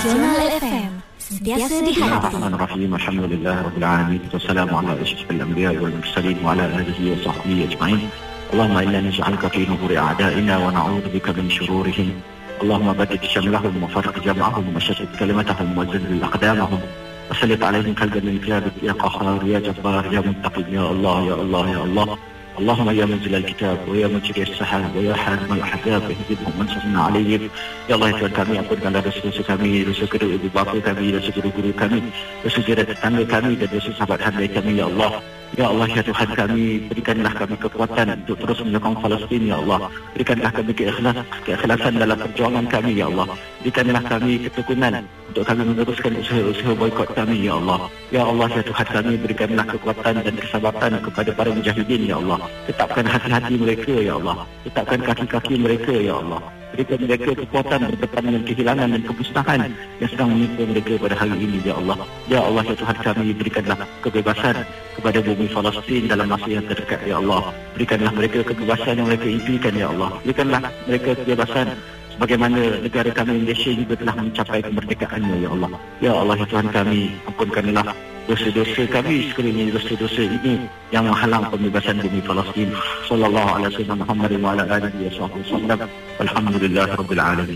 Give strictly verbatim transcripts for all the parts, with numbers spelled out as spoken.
Nasional F M, sentiasa di hati. Bismillahirrahmanirrahim. Alhamdulillah rabbil alamin. Wassalamu ala asyrafil anbiya'i wal mursalin wa ala alihi wa sahbihi ajma'in. Allahumma inna naj'aluka fi nuburi a'da'ina wa na'udzu bika min shururihim. Allahumma baddid shamlahum wa farriq jam'ahum wa shattit kalimatahum wa zilzil aqdamahum. وسلط عليهم قلبا من كتابك يا قهار يا جبار يا منتقم يا الله يا الله يا الله. اللهم يا منزل الكتاب ويا مجري السحاب ويا حاكم الاحزاب اهدهم وانصرنا عليهم. Ya Allah, Tuhan kami, ampunkanlah dosa-dosa kami, dosa kedua ibu bapa kami, dosa guru-guru kami, dosa jiran tetangga kami dan dosa sahabat hamba kami. Ya Allah, ya Allah, ya Tuhan kami, berikanlah kami kekuatan untuk terus menyokong Palestin. Ya Allah, berikanlah kami keikhlas, keikhlasan dalam perjuangan kami. Ya Allah, berikanlah kami ketekunan untuk kami meneruskan usaha-usaha boikot kami. Ya Allah, ya Allah, ya Tuhan kami, berikanlah kekuatan dan kesabaran kepada para mujahidin. Ya Allah, tetapkan hati-hati mereka. Ya Allah, tetapkan kaki-kaki mereka. Ya Allah, berikan mereka kekuatan berdepan dengan kehilangan dan kemusnahan yang sedang menimpa mereka pada hari ini. Ya Allah, ya Allah, ya Tuhan kami, berikanlah kebebasan kepada bumi Palestin dalam masa yang terdekat. Ya Allah, berikanlah mereka kebebasan yang mereka impikan. Ya Allah, berikanlah mereka kebebasan sebagaimana negara kami Malaysia juga telah mencapai kemerdekaannya. Ya Allah, ya Allah, ya Tuhan kami, ampunkanlah dosa-dosa kami sekiranya dosa-dosa ini yang menghalang pembebasan bumi Palestin. Sallallahu alaihi wasallam Muhammad wa ala alihi wasallam. Alhamdulillahirabbil alamin.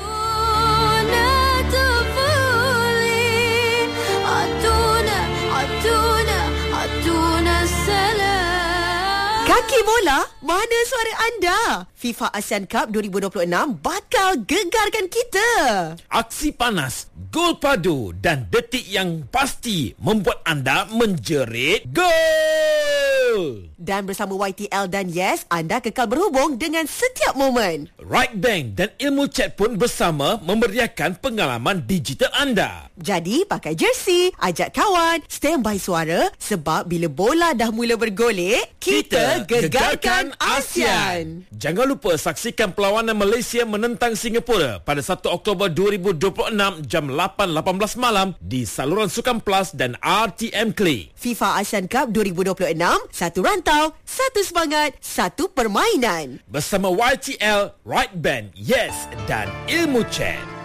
Kaki bola, mana suara anda? FIFA Asian Cup dua ribu dua puluh enam bakal gegarkan kita. Aksi panas, gol padu dan detik yang pasti membuat anda menjerit gol. Dan bersama Y T L dan Yes, anda kekal berhubung dengan setiap momen. Right Bank dan Ilmu Chat pun bersama memeriahkan pengalaman digital anda. Jadi pakai jersey, ajak kawan, standby suara sebab bila bola dah mula bergolek, kita gegarkan ASEAN. Jangan lupa saksikan perlawanan Malaysia menentang Singapura pada satu Oktober dua ribu dua puluh enam jam lapan lapan belas malam di saluran Sukan Plus dan R T M Klik. FIFA Asian Cup dua ribu dua puluh enam, satu rantau, satu semangat, satu permainan. Bersama Y T L, Right Band, Yes dan Ilmu Chat.